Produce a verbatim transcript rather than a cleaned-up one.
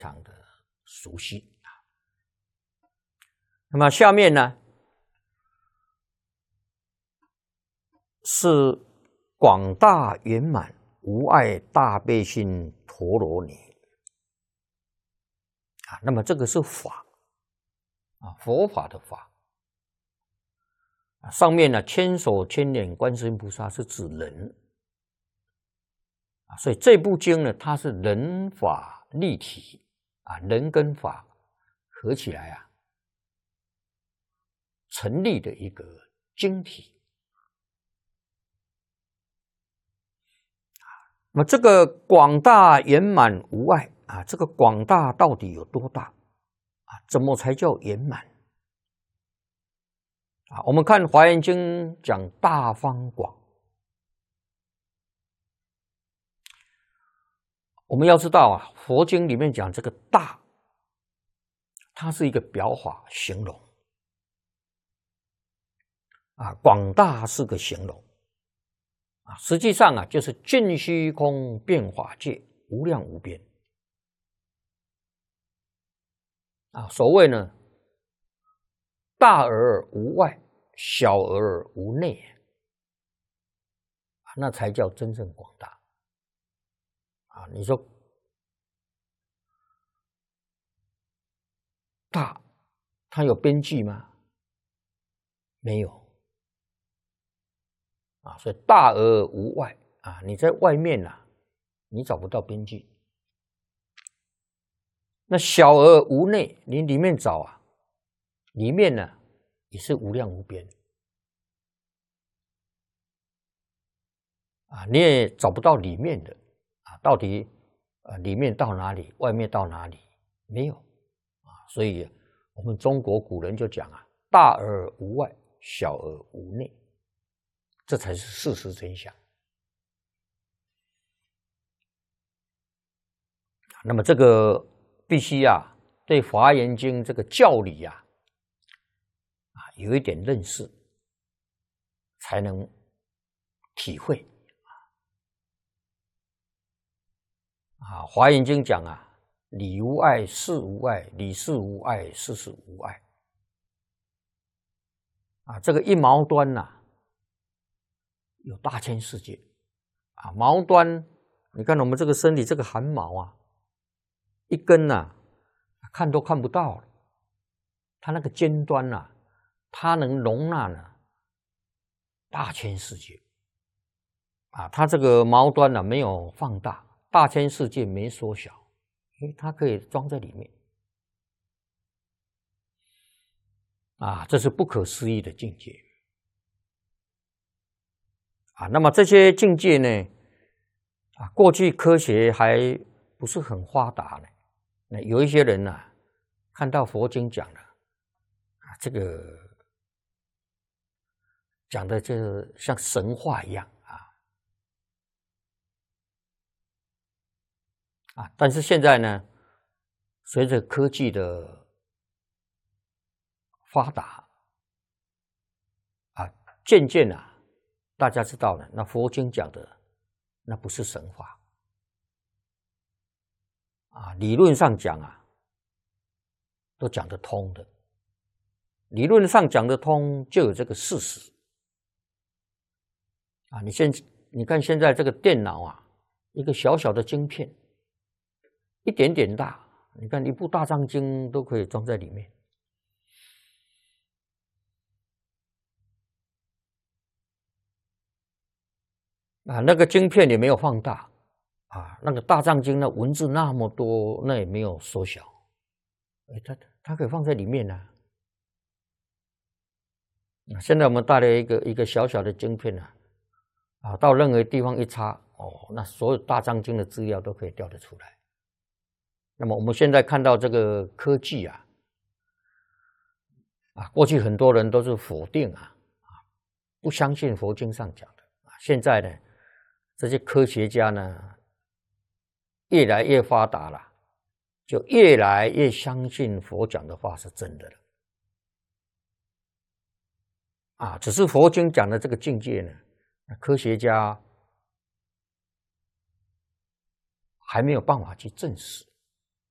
常的熟悉。那么下面呢是广大圆满无碍大悲心陀罗尼啊，那么这个是法啊，佛法的法啊，上面呢千手千眼观世音菩萨是指人啊，所以这部经呢它是人法立体啊，人跟法合起来啊成立的一个经体。那么这个广大圆满无碍啊，这个广大到底有多大啊？怎么才叫圆满啊？我们看《华严经》讲大方广，我们要知道啊，佛经里面讲这个大，它是一个表法形容啊，广大是个形容。啊，实际上啊，就是尽虚空遍法界，无量无边。啊，所谓呢，大而无外，小而无内，啊，那才叫真正广大。啊，你说大，它有边际吗？没有。啊，所以大而无外啊，你在外面啊，你找不到边际。那小而无内，你里面找啊，里面呢也是无量无边啊，你也找不到里面的啊，到底啊里面到哪里，外面到哪里？没有啊，所以我们中国古人就讲啊，大而无外，小而无内。这才是事实真相。那么这个必须啊，对《华严经》这个教理啊，啊有一点认识，才能体会。啊，《华严经》讲啊，理无碍，事无碍，理事无碍，事事无碍。啊，这个一毛端呐、啊。有大千世界啊，毛端，你看我们这个身体这个汗毛啊，一根呐、啊，看都看不到了。它那个尖端呐、啊，它能容纳呢大千世界啊，它这个毛端呢、啊、没有放大，大千世界没缩小，诶，它可以装在里面啊，这是不可思议的境界。啊，那么这些境界呢？啊，过去科学还不是很发达呢。那有一些人呢、啊，看到佛经讲的，啊，这个讲的就像神话一样啊啊！但是现在呢，随着科技的发达，啊，渐渐啊。大家知道了，那佛经讲的那不是神话啊，理论上讲啊，都讲得通的。理论上讲得通，就有这个事实啊。你现你看现在这个电脑啊，一个小小的晶片，一点点大，你看一部大藏经都可以装在里面。啊，那个晶片也没有放大啊，那个大藏经的文字那么多，那也没有缩小，哎，它它可以放在里面呢、啊。现在我们带了一个一个小小的晶片呢、啊，啊，到任何地方一插，哦，那所有大藏经的资料都可以调得出来。那么我们现在看到这个科技啊，啊，过去很多人都是否定啊，啊，不相信佛经上讲的啊，现在呢？这些科学家呢，越来越发达了，就越来越相信佛讲的话是真的了。啊，只是佛经讲的这个境界呢，科学家还没有办法去证实。